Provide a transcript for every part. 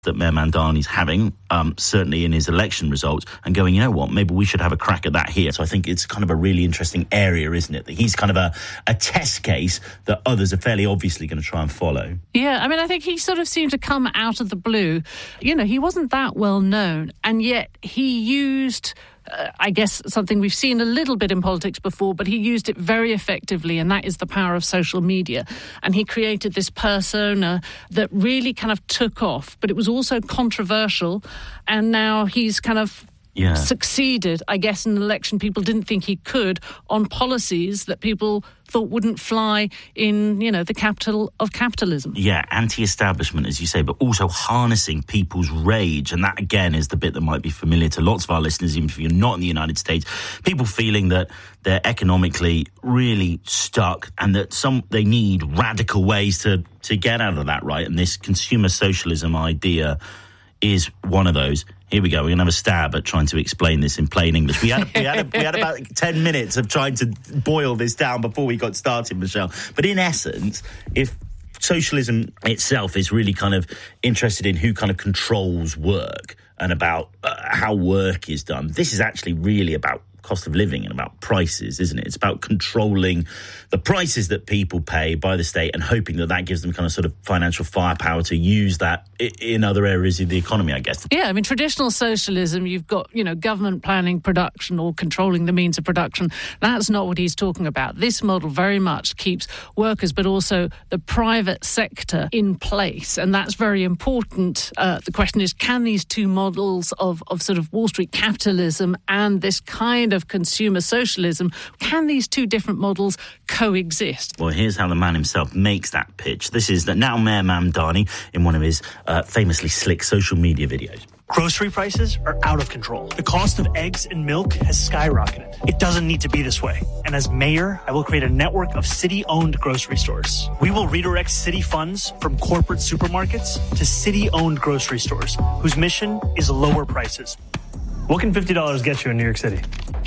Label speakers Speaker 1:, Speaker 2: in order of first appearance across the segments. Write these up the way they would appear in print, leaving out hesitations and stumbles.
Speaker 1: that Mayor Mamdani's having, certainly in his election results, and going, you know what, maybe we should have a crack at that here. So I think it's kind of a really interesting area, isn't it? That he's kind of a test case that others are fairly obviously going to try and follow.
Speaker 2: Yeah, I mean, I think he sort of seemed to come out of the blue. You know, he wasn't that well known, and yet he used... I guess something we've seen a little bit in politics before, but he used it very effectively, and that is the power of social media. And he created this persona that really kind of took off, but it was also controversial, and now he's kind of succeeded, I guess, in an election people didn't think he could, on policies that people thought wouldn't fly in, you know, the capital of capitalism.
Speaker 1: Yeah, anti-establishment, as you say, but also harnessing people's rage. And that, again, is the bit that might be familiar to lots of our listeners, even if you're not in the United States. People feeling that they're economically really stuck and that they need radical ways to get out of that, right? And this consumer socialism idea is one of those. Here we go. We're going to have a stab at trying to explain this in plain English. We had about 10 minutes of trying to boil this down before we got started, Michelle. But in essence, if socialism itself is really kind of interested in who kind of controls work and about how work is done, this is actually really about cost of living and about prices, isn't it? It's about controlling the prices that people pay by the state and hoping that that gives them kind of sort of financial firepower to use that in other areas of the economy, I guess.
Speaker 2: Yeah, I mean, traditional socialism, you've got, you know, government planning production or controlling the means of production. That's not what he's talking about. This model very much keeps workers, but also the private sector in place. And that's very important. The question is, can these two models of sort of Wall Street capitalism and this kind of consumer socialism, can these two different models coexist?
Speaker 1: Well, here's how the man himself makes that pitch. This is now Mayor Mamdani in one of his famously slick social media videos.
Speaker 3: Grocery prices are out of control. The cost of eggs and milk has skyrocketed. It doesn't need to be this way. And as mayor, I will create a network of city-owned grocery stores. We will redirect city funds from corporate supermarkets to city-owned grocery stores, whose mission is lower prices. What can $50 get you in New York City?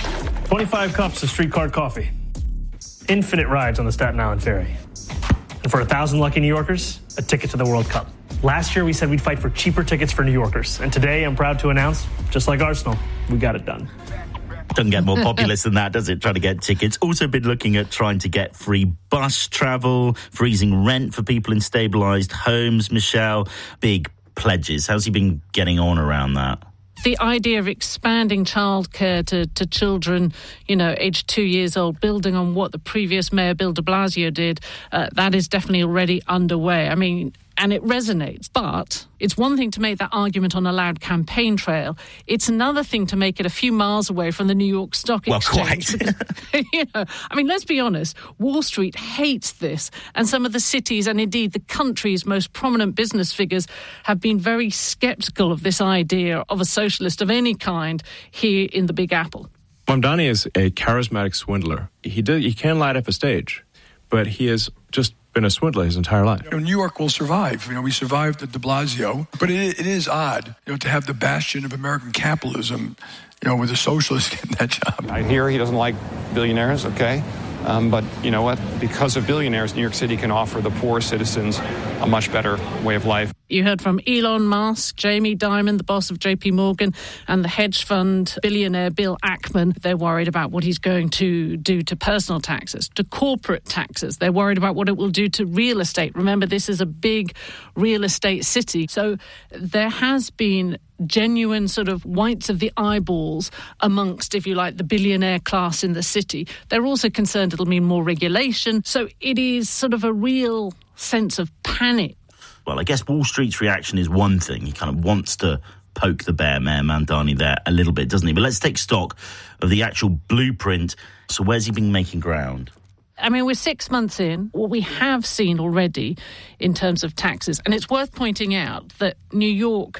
Speaker 3: 25 cups of streetcar coffee. Infinite rides on the Staten Island Ferry. And for 1,000 lucky New Yorkers, a ticket to the World Cup. Last year, we said we'd fight for cheaper tickets for New Yorkers. And today, I'm proud to announce, just like Arsenal, we got it done.
Speaker 1: Doesn't get more populous than that, does it? Trying to get tickets. Also been looking at trying to get free bus travel, freezing rent for people in stabilised homes. Michelle, big pledges. How's he been getting on around that?
Speaker 2: The idea of expanding childcare to children, you know, aged 2 years old, building on what the previous mayor, Bill de Blasio, did, that is definitely already underway. I mean, and it resonates. But it's one thing to make that argument on a loud campaign trail. It's another thing to make it a few miles away from the New York Stock Exchange.
Speaker 1: Well, quite.
Speaker 2: You know, I mean, let's be honest. Wall Street hates this. And some of the cities and indeed the country's most prominent business figures have been very sceptical of this idea of a socialist of any kind here in the Big Apple.
Speaker 4: Mamdani is a charismatic swindler. He can light up a stage, but he has just been a swindler his entire life.
Speaker 5: You know, New York will survive. You know, we survived at de Blasio, but it is odd, you know, to have the bastion of American capitalism, you know, with a socialist getting that job.
Speaker 6: I hear he doesn't like billionaires, okay? But you know what? Because of billionaires, New York City can offer the poor citizens a much better way of life.
Speaker 2: You heard from Elon Musk, Jamie Dimon, the boss of JP Morgan, and the hedge fund billionaire Bill Ackman. They're worried about what he's going to do to personal taxes, to corporate taxes. They're worried about what it will do to real estate. Remember, this is a big real estate city. So there has been genuine sort of whites of the eyeballs amongst, if you like, the billionaire class in the city. They're also concerned it'll mean more regulation. So it is sort of a real sense of panic.
Speaker 1: Well, I guess Wall Street's reaction is one thing. He kind of wants to poke the bear, Mayor Mamdani, there a little bit, doesn't he? But let's take stock of the actual blueprint. So where's he been making ground?
Speaker 2: I mean, we're 6 months in. What we have seen already in terms of taxes, and it's worth pointing out that New York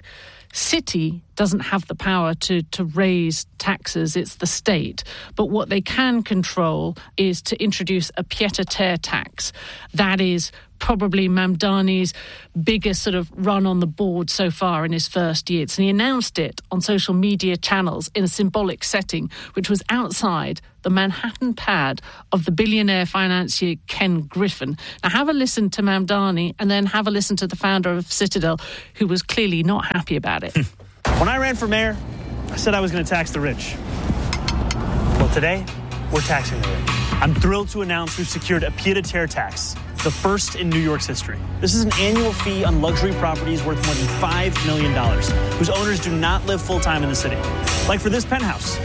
Speaker 2: City doesn't have the power to raise taxes. It's the state. But what they can control is to introduce a pied-à-terre tax. That is probably Mamdani's biggest sort of run on the board so far in his first year. And he announced it on social media channels in a symbolic setting, which was outside the Manhattan pad of the billionaire financier Ken Griffin. Now, have a listen to Mamdani and then have a listen to the founder of Citadel, who was clearly not happy about it.
Speaker 3: When I ran for mayor, I said I was going to tax the rich. Well, today, we're taxing the rich. I'm thrilled to announce we've secured a pied-à-terre tax, the first in New York's history. This is an annual fee on luxury properties worth more than $5 million, whose owners do not live full-time in the city. Like for this penthouse,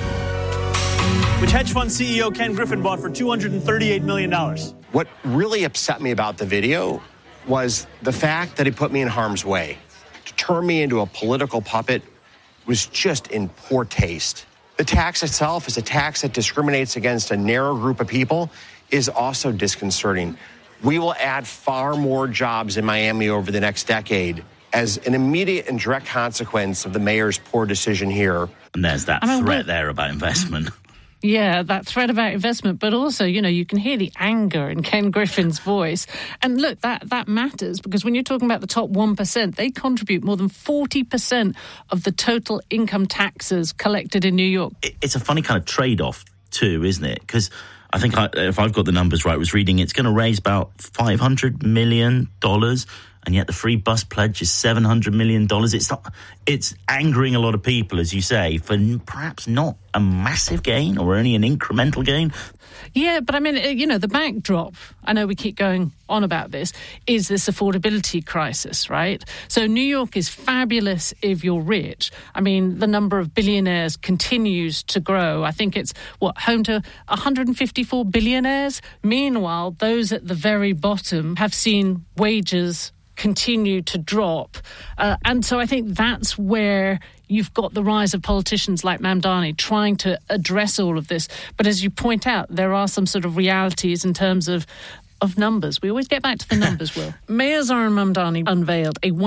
Speaker 3: which hedge fund CEO Ken Griffin bought for $238 million.
Speaker 7: What really upset me about the video was the fact that he put me in harm's way. To turn me into a political puppet was just in poor taste. The tax itself is a tax that discriminates against a narrow group of people is also disconcerting. We will add far more jobs in Miami over the next decade as an immediate and direct consequence of the mayor's poor decision here.
Speaker 1: And there's that threat there about investment.
Speaker 2: Yeah, that threat about investment, but also, you can hear the anger in Ken Griffin's voice. And look, that matters, because when you're talking about the top 1%, they contribute more than 40% of the total income taxes collected in New York.
Speaker 1: It's a funny kind of trade-off too, isn't it? Because I think if I've got the numbers right, I was reading it's going to raise about $500 million. And yet the free bus pledge is $700 million. It's angering a lot of people, as you say, for perhaps not a massive gain or only an incremental gain.
Speaker 2: Yeah, but I mean, the backdrop, I know we keep going on about this, is this affordability crisis, right? So New York is fabulous if you're rich. I mean, the number of billionaires continues to grow. I think it's, home to 154 billionaires? Meanwhile, those at the very bottom have seen wages continue to drop. And so I think that's where you've got the rise of politicians like Mamdani trying to address all of this. But as you point out, there are some sort of realities in terms of numbers. We always get back to the numbers, Will. Mayor Zohran Mamdani unveiled a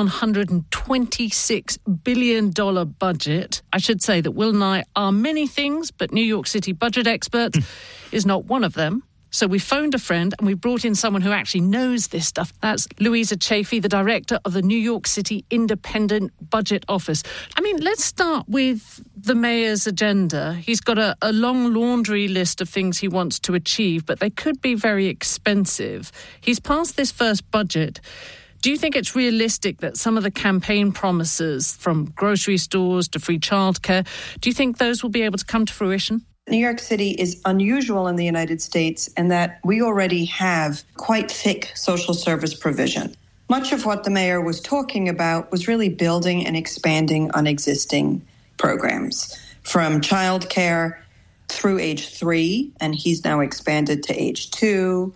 Speaker 2: $126 billion budget. I should say that Will and I are many things, but New York City budget experts is not one of them. So we phoned a friend and we brought in someone who actually knows this stuff. That's Louisa Chafee, the director of the New York City Independent Budget Office. I mean, let's start with the mayor's agenda. He's got a long laundry list of things he wants to achieve, but they could be very expensive. He's passed this first budget. Do you think it's realistic that some of the campaign promises, from grocery stores to free childcare, do you think those will be able to come to fruition?
Speaker 8: New York City is unusual in the United States in that we already have quite thick social service provision. Much of what the mayor was talking about was really building and expanding on existing programs, from childcare through age 3, and he's now expanded to age 2,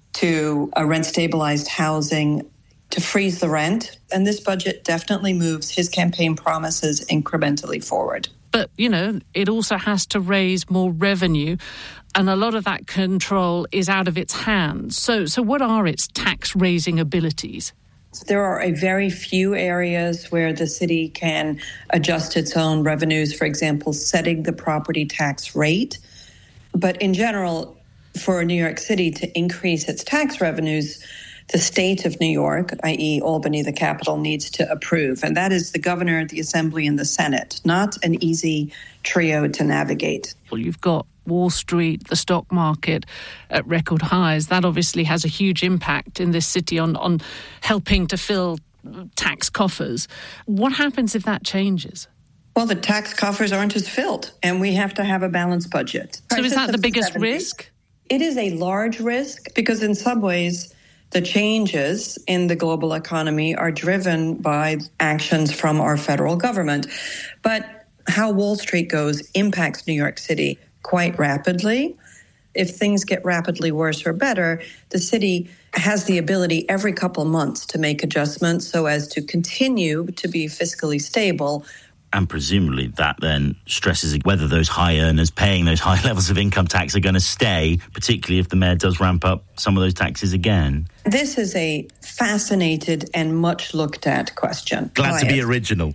Speaker 8: to a rent-stabilized housing, to freeze the rent. And this budget definitely moves his campaign promises incrementally forward.
Speaker 2: But, it also has to raise more revenue, and a lot of that control is out of its hands. So what are its tax-raising abilities?
Speaker 8: There are a very few areas where the city can adjust its own revenues, for example, setting the property tax rate. But in general, for New York City to increase its tax revenues, the state of New York, i.e. Albany, the capital, needs to approve. And that is the governor, the assembly, and the Senate. Not an easy trio to navigate.
Speaker 2: Well, you've got Wall Street, the stock market at record highs. That obviously has a huge impact in this city on helping to fill tax coffers. What happens if that changes?
Speaker 8: Well, the tax coffers aren't as filled, and we have to have a balanced budget.
Speaker 2: So is that the biggest risk?
Speaker 8: It is a large risk because in some ways the changes in the global economy are driven by actions from our federal government. But how Wall Street goes impacts New York City quite rapidly. If things get rapidly worse or better, the city has the ability every couple months to make adjustments so as to continue to be fiscally stable.
Speaker 1: And presumably that then stresses whether those high earners paying those high levels of income tax are going to stay, particularly if the mayor does ramp up some of those taxes again.
Speaker 8: This is a fascinated and much looked at question.
Speaker 1: Glad to be original.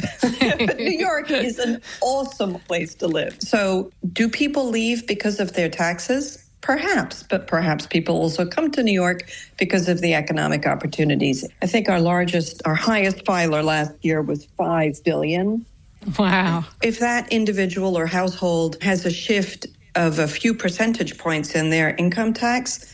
Speaker 8: New York is an awesome place to live. So do people leave because of their taxes? Perhaps, but perhaps people also come to New York because of the economic opportunities. I think our highest filer last year was $5 billion.
Speaker 2: Wow.
Speaker 8: If that individual or household has a shift of a few percentage points in their income tax,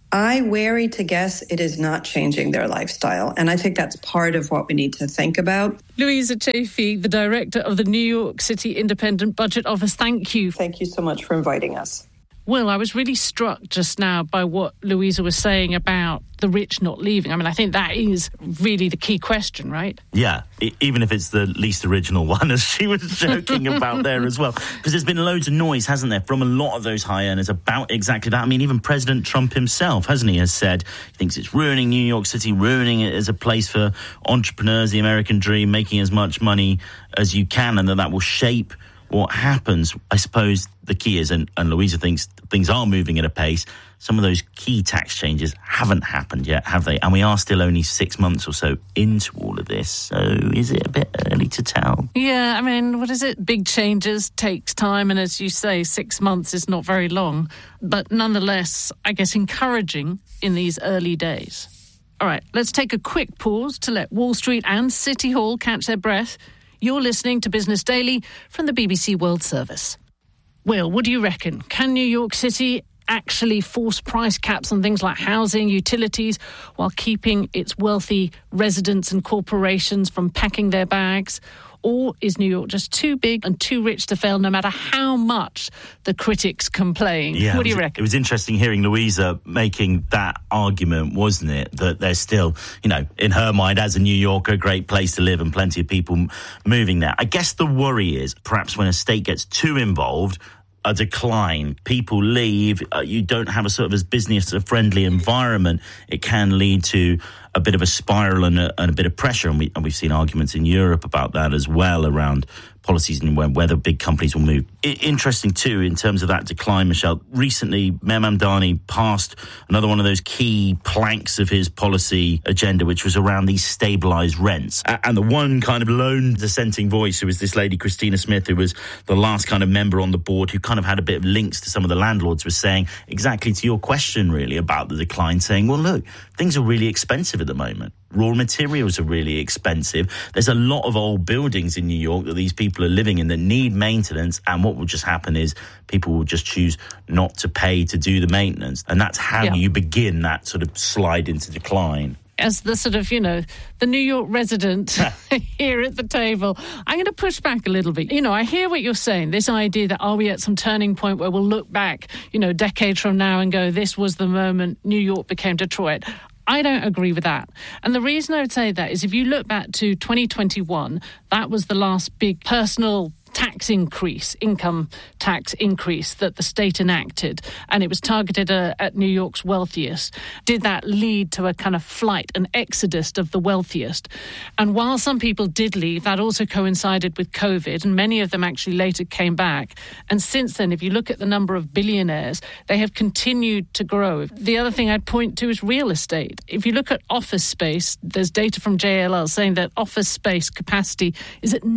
Speaker 8: I wary to guess it is not changing their lifestyle. And I think that's part of what we need to think about.
Speaker 2: Louisa Chafee, the director of the New York City Independent Budget Office, thank you.
Speaker 8: Thank you so much for inviting us.
Speaker 2: Will, I was really struck just now by what Louisa was saying about the rich not leaving. I mean, I think that is really the key question, right?
Speaker 1: Yeah, even if it's the least original one, as she was joking about there as well. Because there's been loads of noise, hasn't there, from a lot of those high earners about exactly that. I mean, even President Trump himself, hasn't he, has said he thinks it's ruining New York City, ruining it as a place for entrepreneurs, the American dream, making as much money as you can, and that will shape what happens. I suppose the key is, and Louisa thinks things are moving at a pace, some of those key tax changes haven't happened yet, have they? And we are still only 6 months or so into all of this. So is it a bit early to tell?
Speaker 2: Yeah, I mean, what is it? Big changes takes time. And as you say, 6 months is not very long. But nonetheless, I guess encouraging in these early days. All right, let's take a quick pause to let Wall Street and City Hall catch their breath. You're listening to Business Daily from the BBC World Service. Will, what do you reckon? Can New York City actually force price caps on things like housing, utilities, while keeping its wealthy residents and corporations from packing their bags? Or is New York just too big and too rich to fail, no matter how much the critics complain?
Speaker 1: Yeah,
Speaker 2: what do you reckon?
Speaker 1: It was interesting hearing Louisa making that argument, wasn't it? That there's still, in her mind, as a New Yorker, a great place to live and plenty of people moving there. I guess the worry is perhaps when a state gets too involved, a decline. People leave. You don't have a sort of as business-friendly environment. It can lead to a bit of a spiral and a bit of pressure. And we've seen arguments in Europe about that as well, around policies and whether big companies will move. Interesting, too, in terms of that decline, Michelle. Recently, Mayor Mamdani passed another one of those key planks of his policy agenda, which was around these stabilised rents. And the one kind of lone dissenting voice, who was this lady, Christina Smith, who was the last kind of member on the board, who kind of had a bit of links to some of the landlords, was saying exactly to your question, really, about the decline, saying, well, look, things are really expensive at the moment. Raw materials are really expensive. There's a lot of old buildings in New York that these people are living in that need maintenance, and what will just happen is people will just choose not to pay to do the maintenance, and that's how you begin that sort of slide into decline.
Speaker 2: As the sort of, the New York resident here at the table, I'm going to push back a little bit. I hear what you're saying, this idea that are we at some turning point where we'll look back, decades from now and go, this was the moment New York became Detroit. I don't agree with that. And the reason I would say that is if you look back to 2021, that was the last big personal tax increase, income tax increase that the state enacted, and it was targeted at New York's wealthiest. Did that lead to a kind of flight, an exodus of the wealthiest? And while some people did leave, that also coincided with COVID, and many of them actually later came back. And since then, if you look at the number of billionaires, they have continued to grow. The other thing I'd point to is real estate. If you look at office space, there's data from JLL saying that office space capacity is at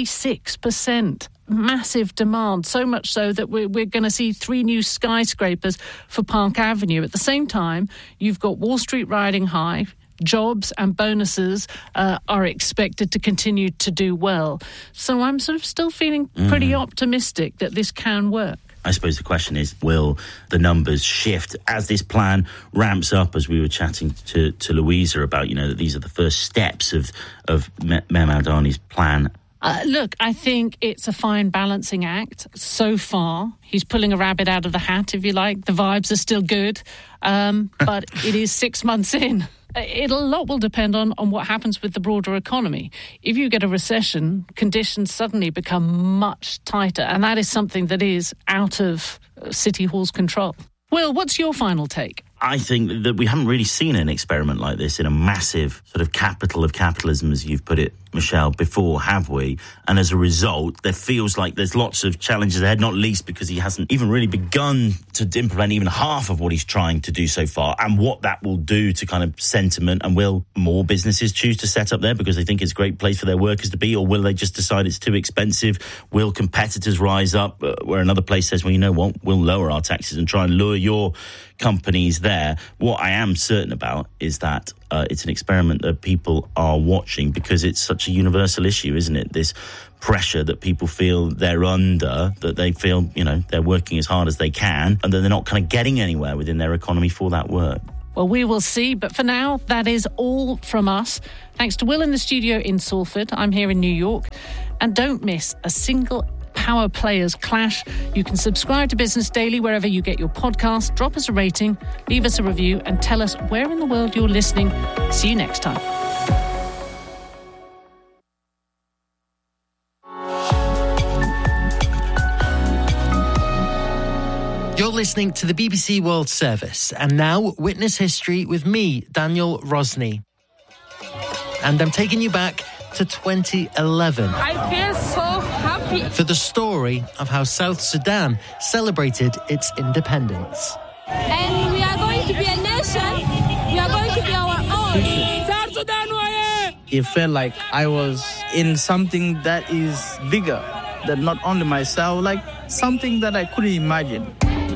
Speaker 2: 96%. Massive demand, so much so that we're going to see 3 new skyscrapers for Park Avenue. At the same time, you've got Wall Street riding high. Jobs and bonuses are expected to continue to do well. So I'm sort of still feeling pretty optimistic that this can work.
Speaker 1: I suppose the question is, will the numbers shift as this plan ramps up, as we were chatting to Louisa about, that these are the first steps of Mayor Mamdani's plan?
Speaker 2: Look, I think it's a fine balancing act. So far, he's pulling a rabbit out of the hat, if you like. The vibes are still good, but it is 6 months in. A lot will depend on what happens with the broader economy. If you get a recession, conditions suddenly become much tighter, and that is something that is out of City Hall's control. Will, what's your final take?
Speaker 1: I think that we haven't really seen an experiment like this in a massive sort of capital of capitalism, as you've put it, Michelle, before, have we? And as a result, there feels like there's lots of challenges ahead, not least because he hasn't even really begun to implement even half of what he's trying to do so far, and what that will do to kind of sentiment. And will more businesses choose to set up there because they think it's a great place for their workers to be, or will they just decide it's too expensive? Will competitors rise up where another place says, well, you know what, we'll lower our taxes and try and lure your companies there? What I am certain about is that it's an experiment that people are watching, because it's such a universal issue, isn't it? This pressure that people feel they're under, that they feel, you know, they're working as hard as they can, and that they're not kind of getting anywhere within their economy for that work.
Speaker 2: Well, we will see. But for now, that is all from us. Thanks to Will in the studio in Salford. I'm here in New York. And don't miss a single Power Players clash. You can subscribe to Business Daily wherever you get your podcast. Drop us a rating, leave us a review, and tell us where in the world you're listening. See you next time.
Speaker 9: You're listening to the BBC World Service, and now Witness History with me, Daniel Rosny. And I'm taking you back to 2011.
Speaker 10: I feel so happy
Speaker 9: for the story of how South Sudan celebrated its independence.
Speaker 10: And we are going to be a nation. We are going to be our own. South Sudan,
Speaker 11: it felt like I was in something that is bigger than not only myself, like something that I couldn't imagine.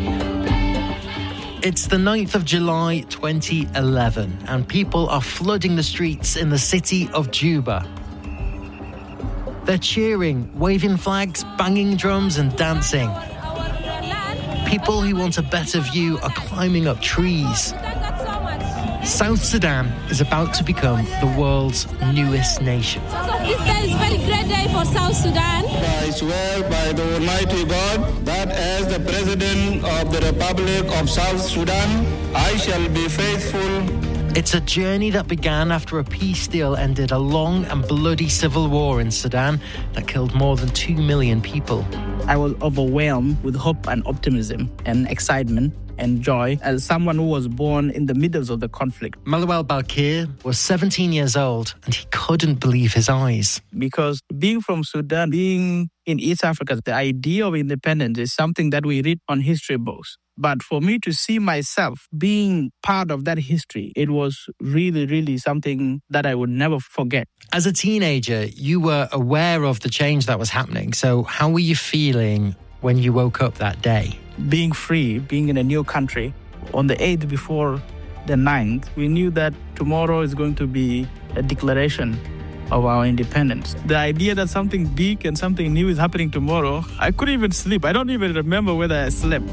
Speaker 9: It's the 9th of July 2011, and people are flooding the streets in the city of Juba. They're cheering, waving flags, banging drums and dancing. People who want a better view are climbing up trees. South Sudan is about to become the world's newest nation.
Speaker 10: This day is a very great day for South Sudan.
Speaker 12: I swear by the Almighty God that as the President of the Republic of South Sudan, I shall be faithful.
Speaker 9: It's a journey that began after a peace deal ended a long and bloody civil war in Sudan that killed more than 2 million people.
Speaker 11: I was overwhelmed with hope and optimism and excitement and joy as someone who was born in the middle of the conflict.
Speaker 9: Malouel Balkir was 17 years old and he couldn't believe his eyes.
Speaker 11: Because being from Sudan, being in East Africa, the idea of independence is something that we read on history books. But for me to see myself being part of that history, it was really, really something that I would never forget.
Speaker 9: As a teenager, you were aware of the change that was happening. So how were you feeling when you woke up that day?
Speaker 11: Being free, being in a new country. On the 8th before the 9th, we knew that tomorrow is going to be a declaration of our independence. The idea that something big and something new is happening tomorrow, I couldn't even sleep. I don't even remember whether I slept.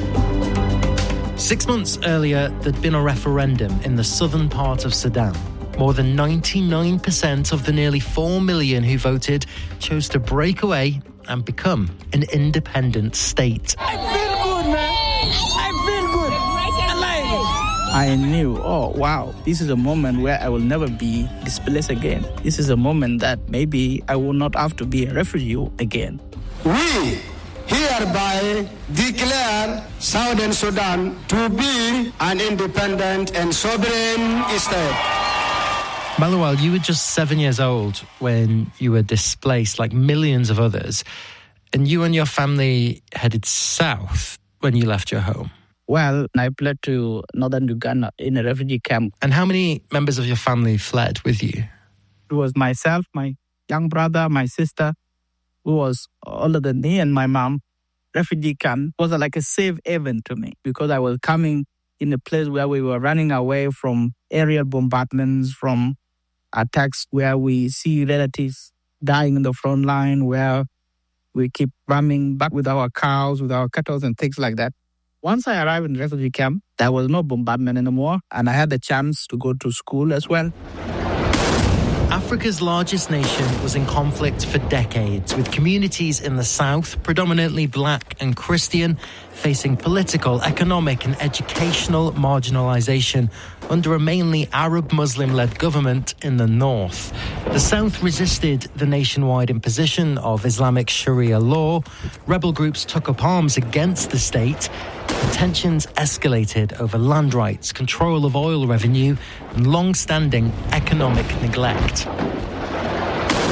Speaker 9: 6 months earlier, there'd been a referendum in the southern part of Sudan. More than 99% of the nearly 4 million who voted chose to break away and become an independent state.
Speaker 11: I feel good, man. I feel good. Alive. I knew, oh, wow, this is a moment where I will never be displaced again. This is a moment that maybe I will not have to be a refugee again.
Speaker 12: We hereby declare Southern Sudan to be an independent and sovereign state.
Speaker 9: Malouel, you were just 7 years old when you were displaced like millions of others, and you and your family headed south when you left your home.
Speaker 11: Well, I fled to northern Uganda in a refugee camp.
Speaker 9: And how many members of your family fled with you?
Speaker 11: It was myself, my young brother, my sister, who was older than me, and my mom. Refugee camp was like a safe haven to me because I was coming in a place where we were running away from aerial bombardments, from attacks where we see relatives dying in the front line, where we keep running back with our cows, with our cattle and things like that. Once I arrived in the refugee camp, there was no bombardment anymore, and I had the chance to go to school as well.
Speaker 9: Africa's largest nation was in conflict for decades, with communities in the south, predominantly black and Christian, facing political, economic and educational marginalisation under a mainly Arab Muslim-led government in the north. The south resisted the nationwide imposition of Islamic Sharia law. Rebel groups took up arms against the state. Tensions escalated over land rights, control of oil revenue, and long-standing economic neglect.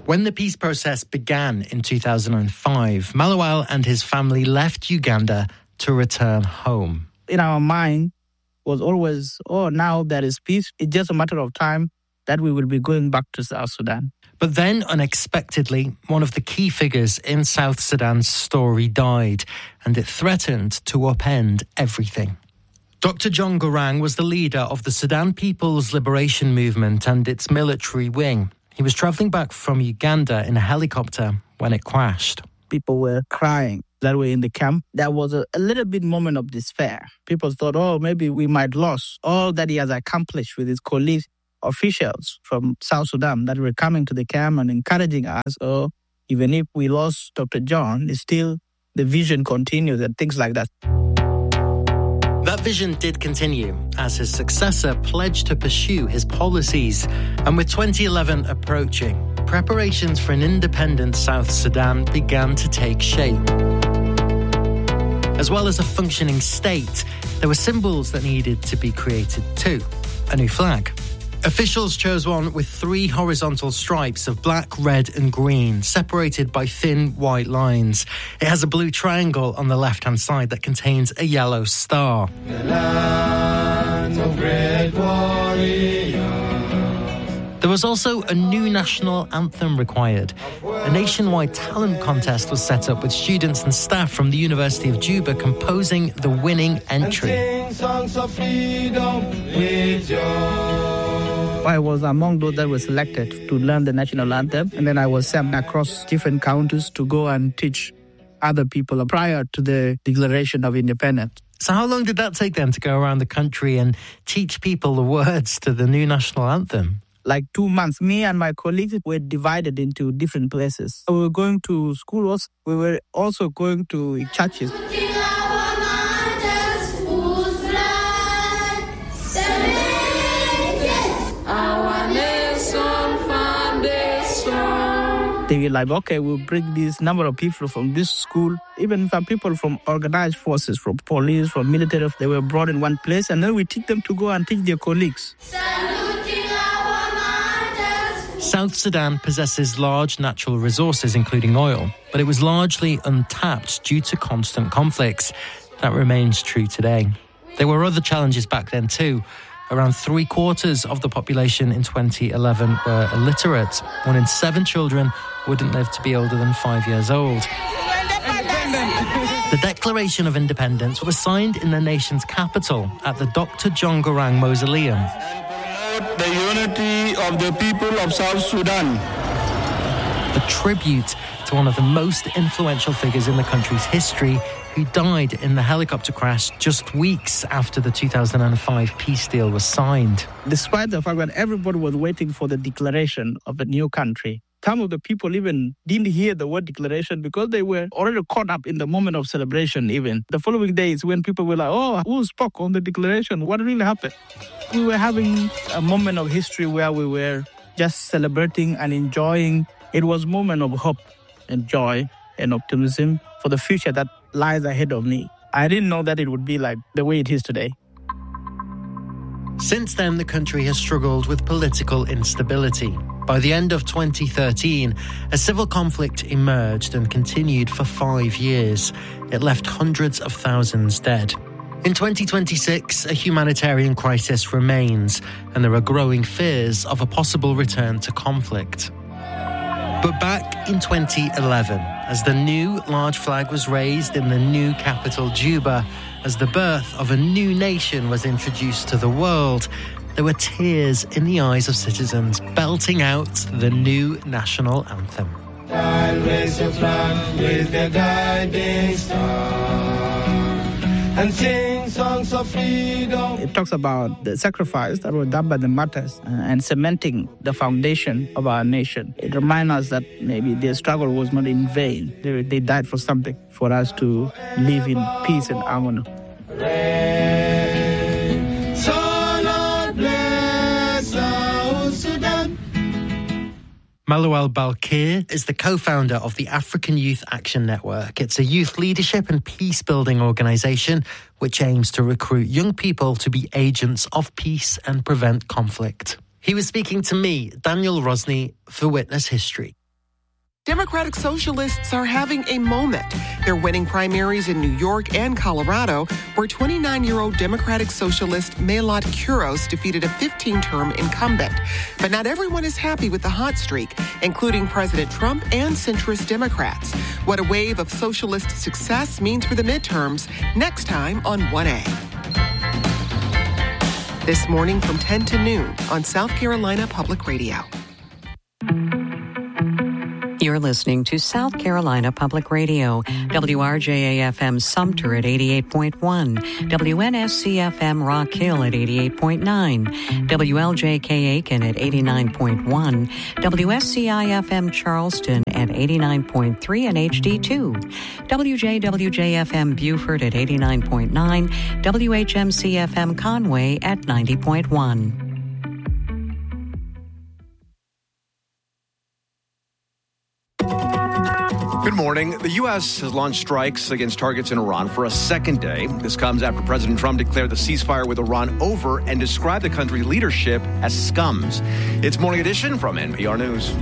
Speaker 9: When the peace process began in 2005, Mallowell and his family left Uganda to return home.
Speaker 11: In our mind was always, now there is peace. It's just a matter of time that we will be going back to South Sudan.
Speaker 9: But then, unexpectedly, one of the key figures in South Sudan's story died, and it threatened to upend everything. Dr. John Garang was the leader of the Sudan People's Liberation Movement and its military wing. He was travelling back from Uganda in a helicopter when it crashed.
Speaker 11: People were crying that were in the camp. There was a little bit moment of despair. People thought, maybe we might lose all that he has accomplished with his colleagues, officials from South Sudan that were coming to the camp and encouraging us. Even if we lost Dr. John, still the vision continues and things like that.
Speaker 9: That vision did continue as his successor pledged to pursue his policies. And with 2011 approaching, preparations for an independent South Sudan began to take shape. As well as a functioning state, there were symbols that needed to be created too. A new flag. Officials chose one with 3 horizontal stripes of black, red and green, separated by thin white lines. It has a blue triangle on the left-hand side that contains a yellow star. The land of great warriors. There was also a new national anthem required. A nationwide talent contest was set up with students and staff from the University of Juba composing the winning entry. Songs of freedom with joy.
Speaker 11: I was among those that were selected to learn the national anthem, and then I was sent across different counties to go and teach other people prior to the Declaration of Independence.
Speaker 9: So how long did that take then to go around the country and teach people the words to the new national anthem?
Speaker 11: Like 2 months. Me and my colleagues were divided into different places. We were going to schools. We were also going to churches. They were like, okay, we'll bring this number of people from this school. Even some people from organized forces, from police, from military, they were brought in one place, and then we teach them to go and teach their colleagues.
Speaker 9: South Sudan possesses large natural resources, including oil, but it was largely untapped due to constant conflicts. That remains true today. There were other challenges back then too. Around 3/4 of the population in 2011 were illiterate. 1 in 7 children wouldn't live to be older than 5 years old. The Declaration of Independence was signed in the nation's capital at the Dr. John Garang Mausoleum.
Speaker 12: The unity of the people of South Sudan.
Speaker 9: A tribute to one of the most influential figures in the country's history, who died in the helicopter crash just weeks after the 2005 peace deal was signed.
Speaker 11: Despite the fact that everybody was waiting for the declaration of a new country, some of the people even didn't hear the word declaration because they were already caught up in the moment of celebration even. The following days when people were like, who spoke on the declaration? What really happened? We were having a moment of history where we were just celebrating and enjoying. It was a moment of hope and joy and optimism for the future that lies ahead of me. I didn't know that it would be like the way it is today.
Speaker 9: Since then, the country has struggled with political instability. By the end of 2013, a civil conflict emerged and continued for 5 years. It left hundreds of thousands dead. In 2026, a humanitarian crisis remains, and there are growing fears of a possible return to conflict. But back in 2011, as the new large flag was raised in the new capital, Juba, as the birth of a new nation was introduced to the world, there were tears in the eyes of citizens belting out the new national anthem. I'll raise your flag with the guiding star and sing songs of freedom.
Speaker 11: It talks about the sacrifice that was done by the martyrs and cementing the foundation of our nation. It reminds us that maybe their struggle was not in vain. They died for something, for us to live in peace and harmony.
Speaker 9: Mallowell Balkir is the co-founder of the African Youth Action Network. It's a youth leadership and peace-building organisation which aims to recruit young people to be agents of peace and prevent conflict. He was speaking to me, Daniel Rosny, for Witness History.
Speaker 13: Democratic Socialists are having a moment. They're winning primaries in New York and Colorado, where 29-year-old Democratic Socialist Mayotte Kuros defeated a 15-term incumbent. But not everyone is happy with the hot streak, including President Trump and centrist Democrats. What a wave of socialist success means for the midterms, next time on 1A. This morning from 10 to noon on South Carolina Public Radio.
Speaker 14: You're listening to South Carolina Public Radio, WRJA-FM Sumter at 88.1, WNSC-FM Rock Hill at 88.9, WLJK Aiken at 89.1, WSCI-FM Charleston at 89.3 and HD2, WJWJ-FM Beaufort at 89.9, WHMC-FM Conway at 90.1.
Speaker 15: Good morning. The U.S. has launched strikes against targets in Iran for a second day. This comes after President Trump declared the ceasefire with Iran over and described the country's leadership as scums. It's Morning Edition from NPR News.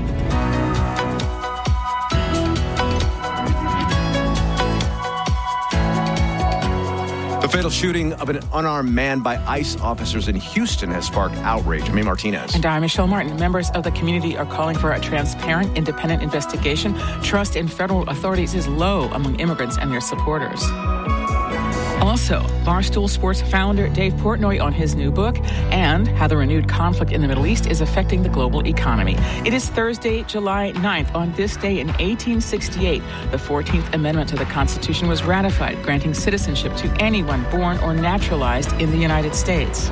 Speaker 15: The fatal shooting of an unarmed man by ICE officers in Houston has sparked outrage. Amy Martinez.
Speaker 16: And I'm Michelle Martin. Members of the community are calling for a transparent, independent investigation. Trust in federal authorities is low among immigrants and their supporters. Also, Barstool Sports founder Dave Portnoy on his new book and how the renewed conflict in the Middle East is affecting the global economy. It is Thursday, July 9th. On this day in 1868, the 14th Amendment to the Constitution was ratified, granting citizenship to anyone born or naturalized in the United States.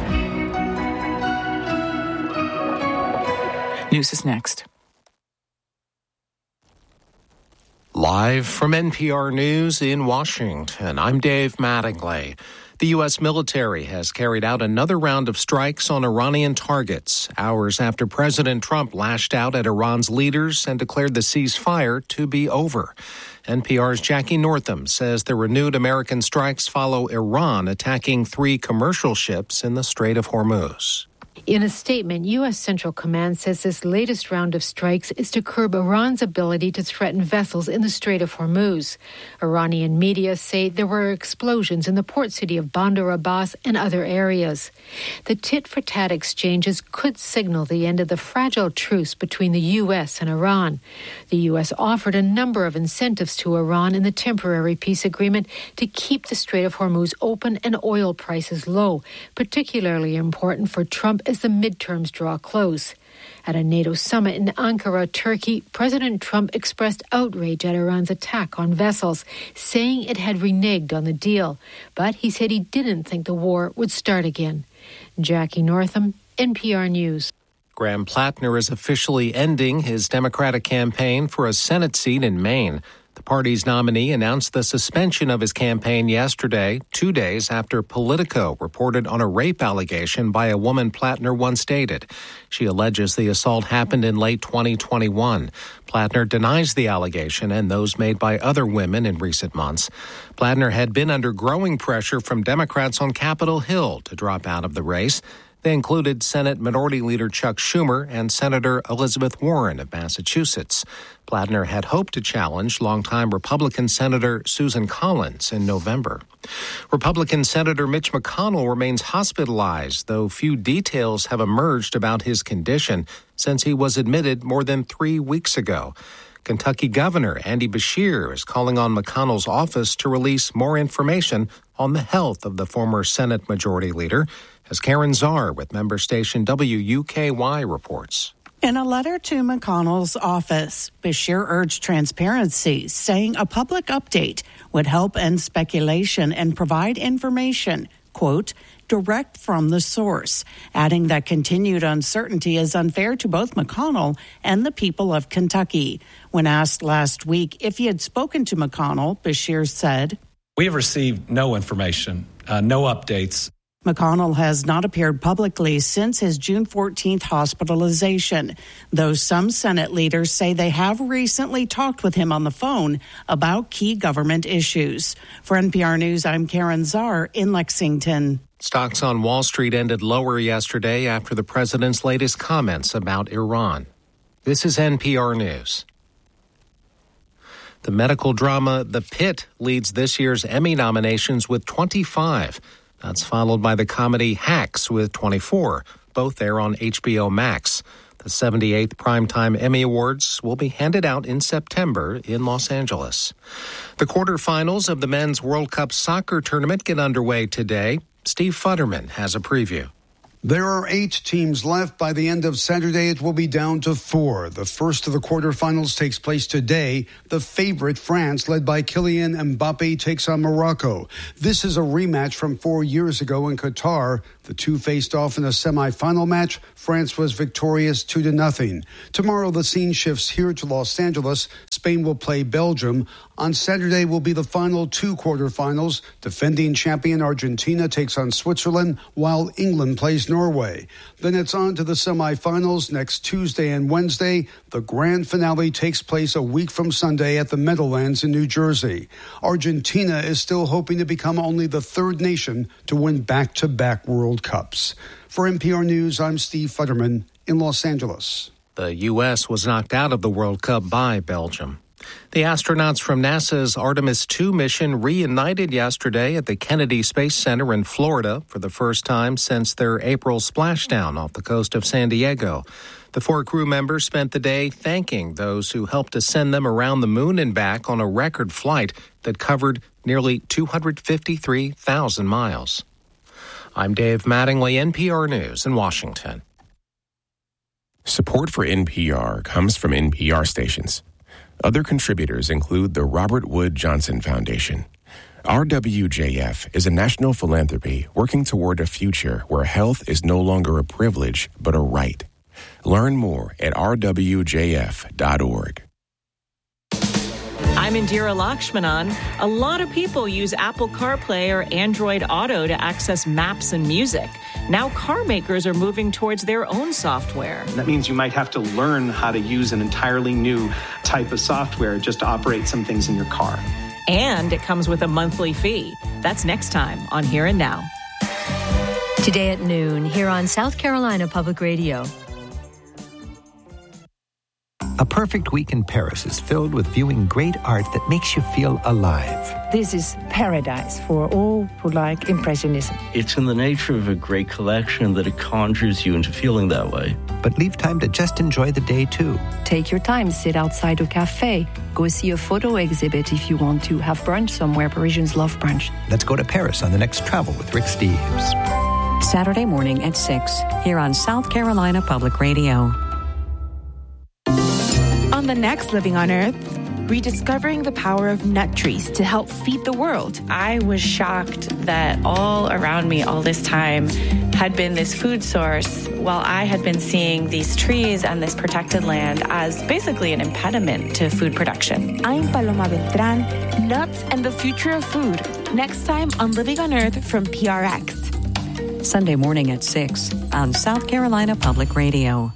Speaker 16: News is next.
Speaker 17: Live from NPR News in Washington, I'm Dave Mattingly. The U.S. military has carried out another round of strikes on Iranian targets, hours after President Trump lashed out at Iran's leaders and declared the ceasefire to be over. NPR's Jackie Northam says the renewed American strikes follow Iran attacking 3 commercial ships in the Strait of Hormuz.
Speaker 18: In a statement, U.S. Central Command says this latest round of strikes is to curb Iran's ability to threaten vessels in the Strait of Hormuz. Iranian media say there were explosions in the port city of Bandar Abbas and other areas. The tit-for-tat exchanges could signal the end of the fragile truce between the U.S. and Iran. The U.S. offered a number of incentives to Iran in the temporary peace agreement to keep the Strait of Hormuz open and oil prices low, particularly important for Trump as the midterms draw close. At a NATO summit in Ankara, Turkey, President Trump expressed outrage at Iran's attack on vessels, saying it had reneged on the deal. But he said he didn't think the war would start again. Jackie Northam, NPR News.
Speaker 17: Graham Plattner is officially ending his Democratic campaign for a Senate seat in Maine. The party's nominee announced the suspension of his campaign yesterday, 2 days after Politico reported on a rape allegation by a woman Plattner once dated. She alleges the assault happened in late 2021. Plattner denies the allegation and those made by other women in recent months. Plattner had been under growing pressure from Democrats on Capitol Hill to drop out of the race. They included Senate Minority Leader Chuck Schumer and Senator Elizabeth Warren of Massachusetts. Plattner had hoped to challenge longtime Republican Senator Susan Collins in November. Republican Senator Mitch McConnell remains hospitalized, though few details have emerged about his condition since he was admitted more than 3 weeks ago. Kentucky Governor Andy Beshear is calling on McConnell's office to release more information on the health of the former Senate Majority Leader, as Karen Czar with member station WUKY reports.
Speaker 19: In a letter to McConnell's office, Beshear urged transparency, saying a public update would help end speculation and provide information, quote, direct from the source, adding that continued uncertainty is unfair to both McConnell and the people of Kentucky. When asked last week if he had spoken to McConnell, Beshear said,
Speaker 20: "We have received no information, no updates."
Speaker 19: McConnell has not appeared publicly since his June 14th hospitalization, though some Senate leaders say they have recently talked with him on the phone about key government issues. For NPR News, I'm Karen Czar in Lexington.
Speaker 17: Stocks on Wall Street ended lower yesterday after the president's latest comments about Iran. This is NPR News. The medical drama The Pit leads this year's Emmy nominations with 25. That's followed by the comedy Hacks with 24, both there on HBO Max. The 78th Primetime Emmy Awards will be handed out in September in Los Angeles. The quarterfinals of the Men's World Cup soccer tournament get underway today. Steve Futterman has a preview.
Speaker 21: There are 8 teams left. By the end of Saturday, it will be down to 4. The first of the quarterfinals takes place today. The favorite, France, led by Kylian Mbappe, takes on Morocco. This is a rematch from 4 years ago in Qatar. The two faced off in a semifinal match. France was victorious 2-0. Tomorrow, the scene shifts here to Los Angeles. Spain will play Belgium. On Saturday will be the final 2 quarterfinals. Defending champion Argentina takes on Switzerland, while England plays Norway. Then it's on to the semifinals next Tuesday and Wednesday. The grand finale takes place a week from Sunday at the Meadowlands in New Jersey. Argentina is still hoping to become only the 3rd nation to win back-to-back World Cups. For NPR News, I'm Steve Futterman in Los Angeles.
Speaker 17: The U.S. was knocked out of the World Cup by Belgium. The astronauts from NASA's Artemis II mission reunited yesterday at the Kennedy Space Center in Florida for the first time since their April splashdown off the coast of San Diego. The 4 crew members spent the day thanking those who helped to send them around the moon and back on a record flight that covered nearly 253,000 miles. I'm Dave Mattingly, NPR News in Washington.
Speaker 22: Support for NPR comes from NPR stations. Other contributors include the Robert Wood Johnson Foundation. RWJF is a national philanthropy working toward a future where health is no longer a privilege, but a right. Learn more at rwjf.org.
Speaker 23: I'm Indira Lakshmanan. A lot of people use Apple CarPlay or Android Auto to access maps and music. Now car makers are moving towards their own software.
Speaker 24: That means you might have to learn how to use an entirely new type of software just to operate some things in your car.
Speaker 23: And it comes with a monthly fee. That's next time on Here and Now.
Speaker 25: Today at noon, here on South Carolina Public Radio.
Speaker 26: A perfect week in Paris is filled with viewing great art that makes you feel alive.
Speaker 27: This is paradise for all who like Impressionism.
Speaker 28: It's in the nature of a great collection that it conjures you into feeling that way.
Speaker 26: But leave time to just enjoy the day, too.
Speaker 27: Take your time, sit outside a cafe, go see a photo exhibit if you want to, have brunch somewhere. Parisians love brunch.
Speaker 26: Let's go to Paris on the next Travel with Rick Steves.
Speaker 14: Saturday morning at 6, here on South Carolina Public Radio.
Speaker 29: On the next Living on Earth, rediscovering the power of nut trees to help feed the world.
Speaker 30: I was shocked that all around me all this time had been this food source, while I had been seeing these trees and this protected land as basically an impediment to food production.
Speaker 29: I'm Paloma Beltran. Nuts and the future of food. Next time on Living on Earth from PRX.
Speaker 14: Sunday morning at 6 on South Carolina Public Radio.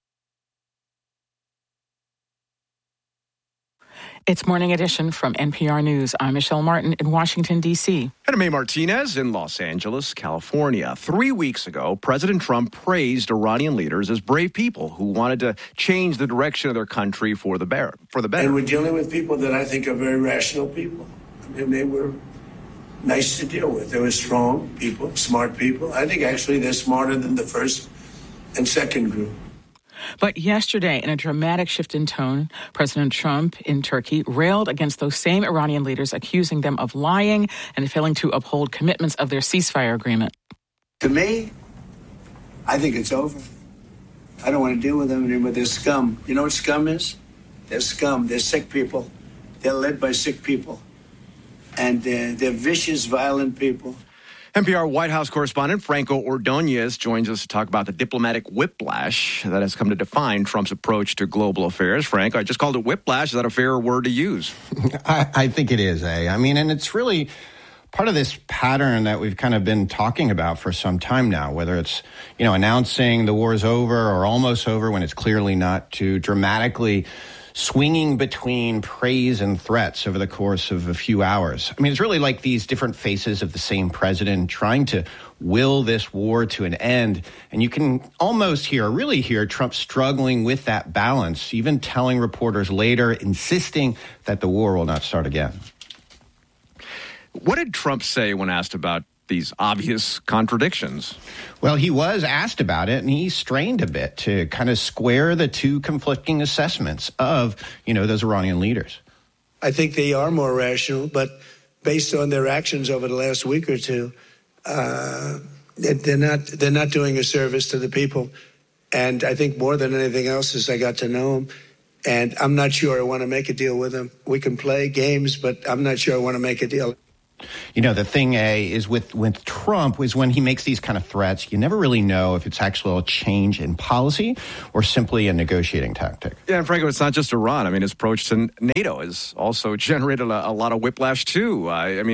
Speaker 16: It's Morning Edition from NPR News. I'm Michelle Martin in Washington, D.C.
Speaker 15: And May Martinez in Los Angeles, California. 3 weeks ago, President Trump praised Iranian leaders as brave people who wanted to change the direction of their country for the better.
Speaker 31: And we're dealing with people that I think are very rational people. I mean, they were nice to deal with. They were strong people, smart people. I think actually they're smarter than the first and second group.
Speaker 16: But yesterday, in a dramatic shift in tone, President Trump in Turkey railed against those same Iranian leaders, accusing them of lying and failing to uphold commitments of their ceasefire agreement.
Speaker 31: To me, I think it's over. I don't want to deal with them anymore. They're scum. You know what scum is? They're scum. They're sick people. They're led by sick people. And they're vicious, violent people.
Speaker 15: NPR White House correspondent Franco Ordonez joins us to talk about the diplomatic whiplash that has come to define Trump's approach to global affairs. Frank, I just called it whiplash. Is that a fair word to use?
Speaker 32: I think it is, I mean, and it's really part of this pattern that we've kind of been talking about for some time now, whether it's, announcing the war's over or almost over when it's clearly not, to dramatically swinging between praise and threats over the course of a few hours. I mean, it's really like these different faces of the same president trying to will this war to an end. And you can almost really hear Trump struggling with that balance, even telling reporters later, insisting that the war will not start again.
Speaker 15: What did Trump say when asked about these obvious contradictions?
Speaker 32: Well, he was asked about it, and he strained a bit to kind of square the two conflicting assessments of, those Iranian leaders.
Speaker 31: I think they are more rational, but based on their actions over the last week or two, they're not doing a service to the people. And I think more than anything else is I got to know them. And I'm not sure I want to make a deal with them. We can play games, but I'm not sure I want to make a deal.
Speaker 32: The thing, is with Trump is when he makes these kind of threats, you never really know if it's actually a change in policy or simply a negotiating tactic.
Speaker 15: Yeah, and Franco, it's not just Iran. I mean, his approach to NATO has also generated a lot of whiplash, too.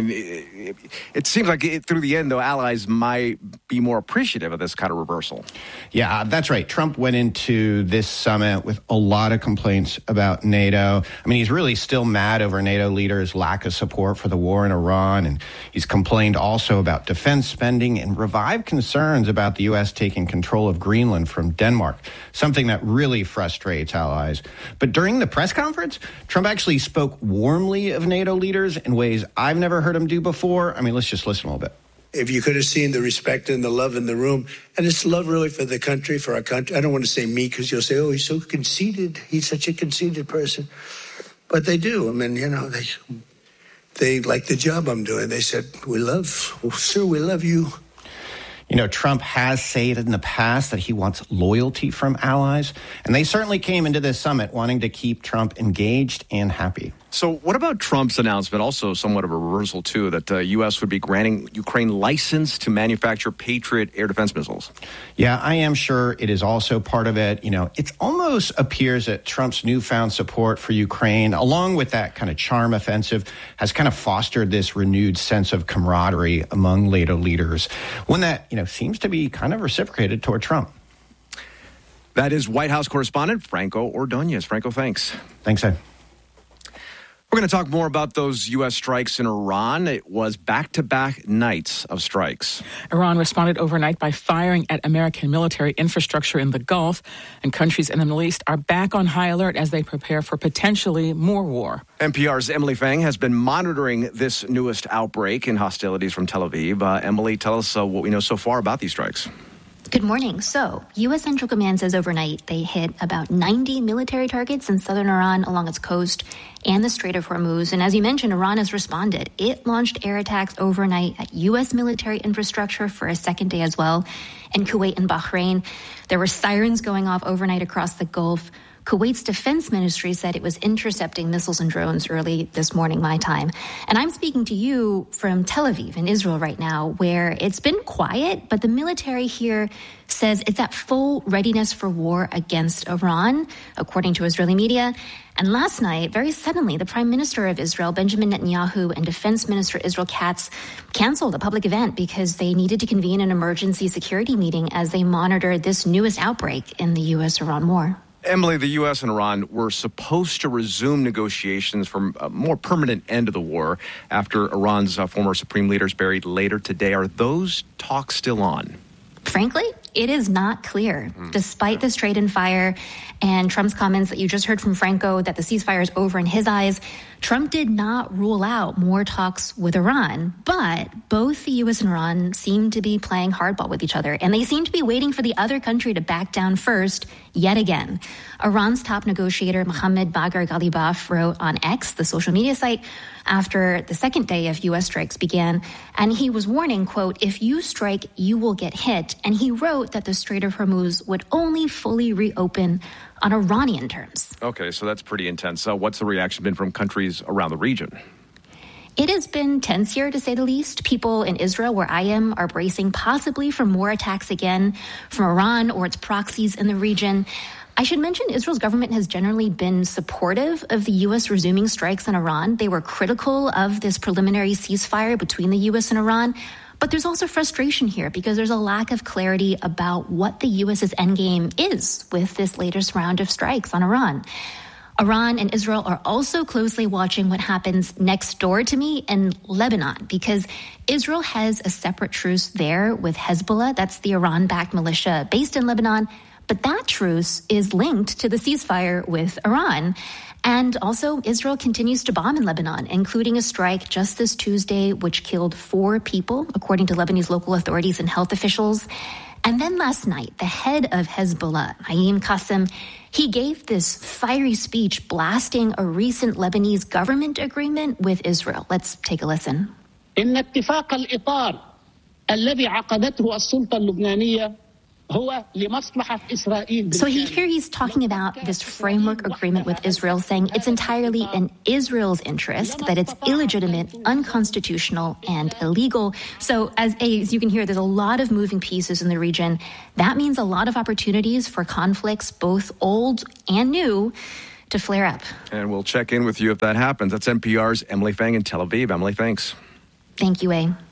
Speaker 15: It seems like through the end, though, allies might be more appreciative of this kind of reversal.
Speaker 32: Yeah, that's right. Trump went into this summit with a lot of complaints about NATO. I mean, he's really still mad over NATO leaders' lack of support for the war in Iran. And he's complained also about defense spending and revived concerns about the U.S. taking control of Greenland from Denmark, something that really frustrates allies. But during the press conference, Trump actually spoke warmly of NATO leaders in ways I've never heard him do before. I mean, let's just listen a little bit.
Speaker 31: If you could have seen the respect and the love in the room, and it's love really for the country, for our country. I don't want to say me because you'll say, oh, he's so conceited. He's such a conceited person. But they do. I mean, they like the job I'm doing. They said, we love you.
Speaker 32: Trump has said in the past that he wants loyalty from allies, and they certainly came into this summit wanting to keep Trump engaged and happy.
Speaker 15: So what about Trump's announcement, also somewhat of a reversal, too, that the U.S. would be granting Ukraine license to manufacture Patriot air defense missiles?
Speaker 32: Yeah, I am sure it is also part of it. It almost appears that Trump's newfound support for Ukraine, along with that kind of charm offensive, has kind of fostered this renewed sense of camaraderie among NATO leaders, one that, seems to be kind of reciprocated toward Trump.
Speaker 15: That is White House correspondent Franco Ordonez. Franco, thanks.
Speaker 32: Thanks, Ed.
Speaker 15: We're going to talk more about those U.S. strikes in Iran. It was back-to-back nights of strikes.
Speaker 16: Iran responded overnight by firing at American military infrastructure in the Gulf, and countries in the Middle East are back on high alert as they prepare for potentially more war.
Speaker 15: NPR's Emily Fang has been monitoring this newest outbreak in hostilities from Tel Aviv. Emily, tell us what we know so far about these strikes.
Speaker 1: Good morning. So, U.S. Central Command says overnight they hit about 90 military targets in southern Iran along its coast and the Strait of Hormuz. And as you mentioned, Iran has responded. It launched air attacks overnight at U.S. military infrastructure for a second day as well. In Kuwait and Bahrain, there were sirens going off overnight across the Gulf. Kuwait's defense ministry said it was intercepting missiles and drones early this morning, my time. And I'm speaking to you from Tel Aviv in Israel right now, where it's been quiet, but the military here says it's at full readiness for war against Iran, according to Israeli media. And last night, very suddenly, the Prime Minister of Israel, Benjamin Netanyahu, and Defense Minister Israel Katz canceled a public event because they needed to convene an emergency security meeting as they monitored this newest outbreak in the U.S.-Iran war.
Speaker 15: Emily, the U.S. and Iran were supposed to resume negotiations for a more permanent end of the war after Iran's former supreme leader is buried later today. Are those talks still on?
Speaker 1: Frankly, it is not clear. Despite the Strait and fire and Trump's comments that you just heard from Franco that the ceasefire is over in his eyes, Trump did not rule out more talks with Iran. But both the U.S. and Iran seem to be playing hardball with each other, and they seem to be waiting for the other country to back down first yet again. Iran's top negotiator, Mohammad Bagher Ghalibaf, wrote on X, the social media site, after the second day of U.S. strikes began, and he was warning, quote, if you strike, you will get hit. And he wrote that the Strait of Hormuz would only fully reopen on Iranian terms.
Speaker 15: Okay, so that's pretty intense. What's the reaction been from countries around the region?
Speaker 1: It has been tense here, to say the least. People in Israel, where I am, are bracing possibly for more attacks again from Iran or its proxies in the region. I should mention Israel's government has generally been supportive of the U.S. resuming strikes on Iran. They were critical of this preliminary ceasefire between the U.S. and Iran. But there's also frustration here because there's a lack of clarity about what the U.S.'s endgame is with this latest round of strikes on Iran. Iran and Israel are also closely watching what happens next door to me in Lebanon, because Israel has a separate truce there with Hezbollah. That's the Iran-backed militia based in Lebanon. But that truce is linked to the ceasefire with Iran. And also, Israel continues to bomb in Lebanon, including a strike just this Tuesday, which killed 4 people, according to Lebanese local authorities and health officials. And then last night, the head of Hezbollah, Naim Qassem, he gave this fiery speech blasting a recent Lebanese government agreement with Israel. Let's take a listen.
Speaker 2: إن اتفاق الإطار الذي عقدته السلطة اللبنانية
Speaker 1: So here he's talking about this framework agreement with Israel, saying it's entirely in Israel's interest, that it's illegitimate, unconstitutional, and illegal. So as you can hear, there's a lot of moving pieces in the region. That means a lot of opportunities for conflicts, both old and new, to flare up.
Speaker 15: And we'll check in with you if that happens. That's NPR's Emily Feng in Tel Aviv. Emily, thanks.
Speaker 1: Thank you, A.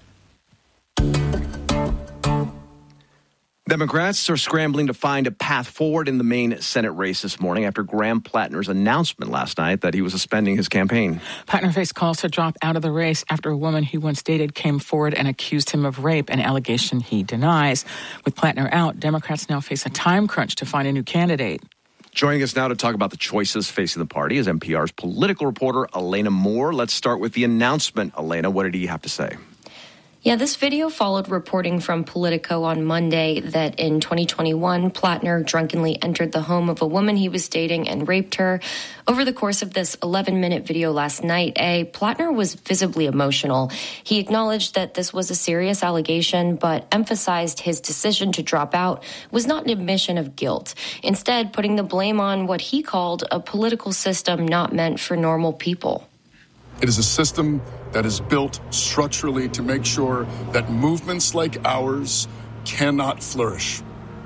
Speaker 15: Democrats are scrambling to find a path forward in the Maine Senate race this morning after Graham Plattner's announcement last night that he was suspending his campaign.
Speaker 16: Plattner faced calls to drop out of the race after a woman he once dated came forward and accused him of rape, an allegation he denies. With Plattner out, Democrats now face a time crunch to find a new candidate.
Speaker 15: Joining us now to talk about the choices facing the party is NPR's political reporter, Elena Moore. Let's start with the announcement. Elena, what did he have to say?
Speaker 3: Yeah, this video followed reporting from Politico on Monday that in 2021, Plattner drunkenly entered the home of a woman he was dating and raped her. Over the course of this 11-minute video last night, Plattner was visibly emotional. He acknowledged that this was a serious allegation, but emphasized his decision to drop out was not an admission of guilt, instead putting the blame on what he called a political system not meant for normal people.
Speaker 4: It is a system that is built structurally to make sure that movements like ours cannot flourish.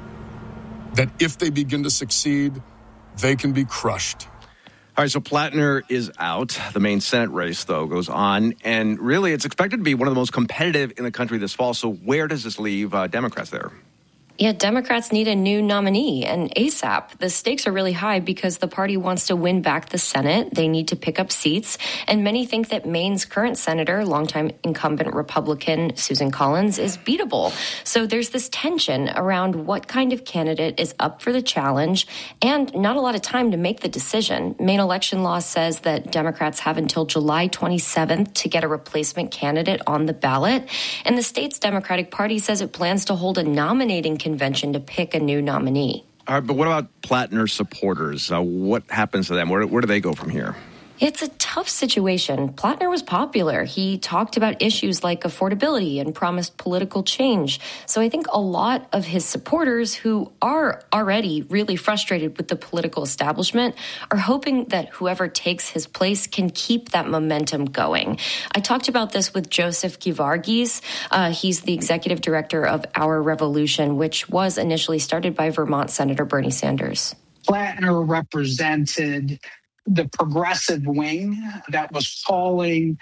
Speaker 4: That if they begin to succeed, they can be crushed.
Speaker 15: All right, so Plattner is out. The Maine Senate race, though, goes on. And really, it's expected to be one of the most competitive in the country this fall. So where does this leave Democrats there?
Speaker 3: Yeah, Democrats need a new nominee, and ASAP. The stakes are really high because the party wants to win back the Senate. They need to pick up seats, and many think that Maine's current senator, longtime incumbent Republican Susan Collins, is beatable. So there's this tension around what kind of candidate is up for the challenge, and not a lot of time to make the decision. Maine election law says that Democrats have until July 27th to get a replacement candidate on the ballot, and the state's Democratic Party says it plans to hold a nominating convention to pick a new nominee.
Speaker 15: All right, but what about Plattner's supporters? What happens to them? Where do they go from here?
Speaker 3: It's a tough situation. Plattner was popular. He talked about issues like affordability and promised political change. So I think a lot of his supporters, who are already really frustrated with the political establishment, are hoping that whoever takes his place can keep that momentum going. I talked about this with Joseph Gevargis. He's the executive director of Our Revolution, which was initially started by Vermont Senator Bernie Sanders.
Speaker 2: Plattner represented the progressive wing that was calling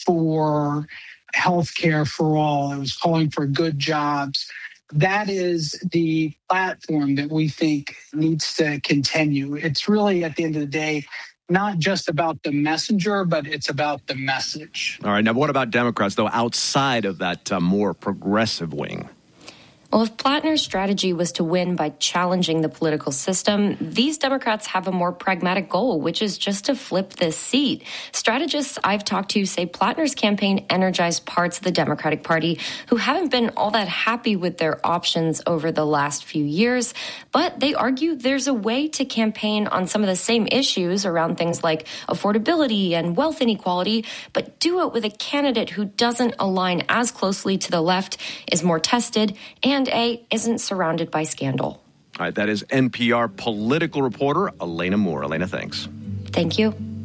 Speaker 2: for health care for all. It was calling for good jobs. That is the platform that we think needs to continue. It's really, at the end of the day, not just about the messenger, but it's about the message.
Speaker 15: All right. Now, what about Democrats, though, outside of that more progressive wing?
Speaker 3: Well, if Plattner's strategy was to win by challenging the political system, these Democrats have a more pragmatic goal, which is just to flip this seat. Strategists I've talked to say Plattner's campaign energized parts of the Democratic Party who haven't been all that happy with their options over the last few years. But they argue there's a way to campaign on some of the same issues around things like affordability and wealth inequality, but do it with a candidate who doesn't align as closely to the left, is more tested, and isn't surrounded by scandal.
Speaker 15: All right, that is NPR political reporter Elena Moore. Elena, thanks.
Speaker 3: Thank you.